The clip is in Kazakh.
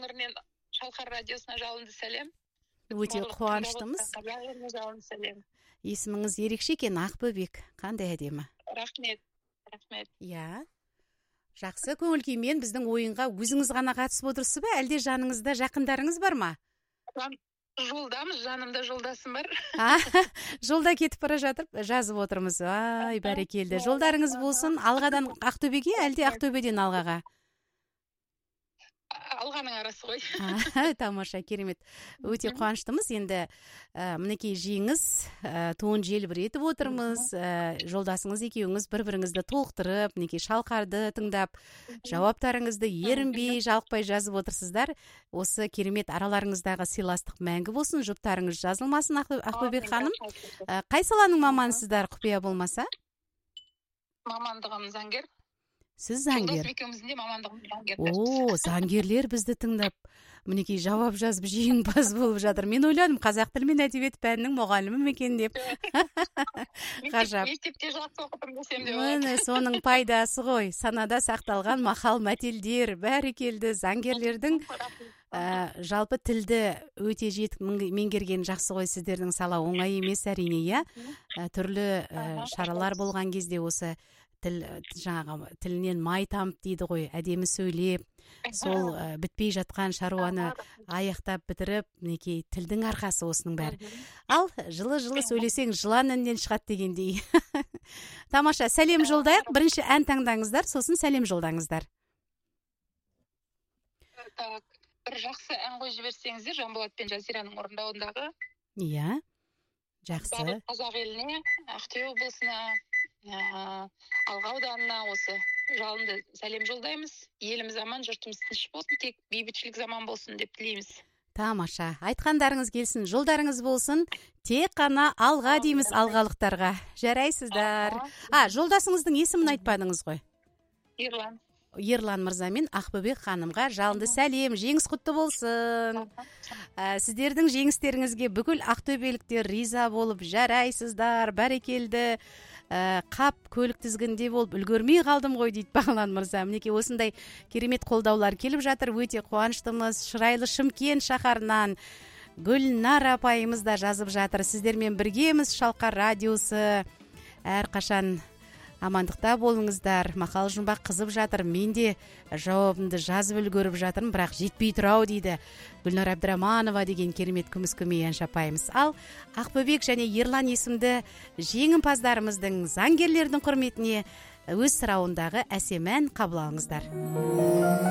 өмірінен Шалқар радиосына жалынды сәлем. Өте қуаныштымыз. Жалынды сәлем. Есіміңіз ерекше екен, Ақбөбек. Қандай әдемі. Рахмет. Иә. Жақсы, көңіл күймен біздің ойынға өзіңіз ғана қатысып отырсыз ба, әлде жаныңызда жақындарыңыз бар ма? Жолдамыз, жанымда жолдасым бар. Жолда кетіп бара жатыр, жазып отырмыз. Ай, бәрекелді. Жолдарыңыз болсын, Алғадан Ақтөбеге, әлде Ақтөбеден Алғаға? Алғаның арасы ғой. Тамаша, керемет. Өте қуаныштымыз. Енді мінекей жеңіз, туын желбіретіп отырмыз. Жолдасыңыз екеуіңіз бір-біріңізді толықтырып, мінекей Шалқарды тыңдап, жауаптарыңызды ерінбей, жалықпай жазып отырсыздар. Осы керемет араларыңыздағы сыйластық мәңгі болсын, жұптарыңыз жазылмасын, Ақбөбек ханым. Қай саланың мамансыздар, құпия болмаса? Мамандығым заңгер. Сіз заңгер. Жолдасым екеуміздің де мамандығымыз заңгер. О, заңгерлер бізді тыңдап, мінекей жауап жазып жеңімпаз болып жатыр. Мен ойладым, қазақ тілі мен әдебиет пәнінің мұғалімі екен деп. Ғажап. Мектепте жақсы оқыдым десем де болады. Соның пайдасы ғой. Санада сақталған мақал мәтелдер, бәрекелді заңгерлердің жалпы тілді өте жетік меңгерген жақсы ғой. Сіздердің сала оңай емес әрине, иә. Түрлі шаралар болған кезде осы тілінен май тамып дейді ғой, әдемі сөйлеп, сол бітпей жатқан шаруаны аяқтап бітіріп, мінекей тілдің арқасы осының бәрі. Ал жылы-жылы сөйлесең жылан іннен шығады дегендей. Тамаша, сәлем жолдайық. Бірінші ән таңдаңыздар, сосын сәлем жолдаңыздар. Бір жақсы ән қойып жіберсеңіздер, Жанболат пен Жазираның орындауындағы. Иә, жақсы. Қазақ еліне, Ақтөбе облысына, Алға ауданына осы жалынды сәлем жолдаймыз. Еліміз аман, жұртымыз тыныш болсын, тек бейбітшілік заман болсын деп тілейміз. Тамаша, айтқандарыңыз келсін, жолдарыңыз болсын, тек қана алға дейміз алғалықтарға. Жарайсыздар. Жолдасыңыздың есімін айтпадыңыз ғой? Ерлан мырза мен Ақбөбек ханымға жалынды сәлем, жеңіс құтты болсын. Сіздердің жеңістеріңізге бүкіл ақтөбеліктер риза болып жарайсыздар, бәрекелді. Қап көлік тізгінде болып үлгермей қалдым ғой дейді Бағлан мырза. Мінекей осындай керемет қолдаулар келіп жатыр. Өте қуаныштымыз. Шырайлы Шымкент шаһарынан Гүлнар апайымыз да жазып жатыр. Сіздермен біргеміз, Шалқар радиосы. Әрқашан амандықта болыңыздар. Мақал жұмбақ қызып жатыр. Мен де жауабымды жазып үлгеріп жатырмын, бірақ жетпей тұрау дейді Гүлнар Абдраманова деген керемет күміс көмей әнші апайымыз. Ал Ақбөбек және Ерлан есімді жеңімпаздарымыздың, заңгерлердің құрметіне өз сұрауындағы әсем ән қабыл алыңыздар.